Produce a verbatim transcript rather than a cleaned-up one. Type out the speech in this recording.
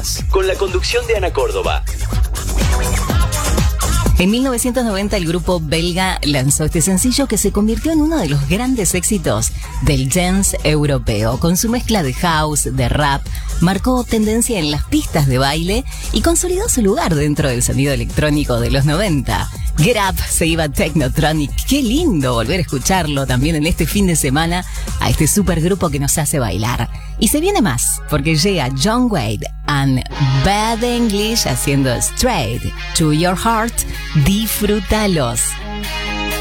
más, con la conducción de Ana Córdoba. En mil novecientos noventa el grupo belga lanzó este sencillo que se convirtió en uno de los grandes éxitos del dance europeo. Con su mezcla de house, de rap, marcó tendencia en las pistas de baile y consolidó su lugar dentro del sonido electrónico de los noventa. Get Up se iba a Technotronic. Qué lindo volver a escucharlo también en este fin de semana a este supergrupo que nos hace bailar. Y se viene más, porque llega John Wade and Bad English haciendo Straight to Your Heart. Disfrútalos.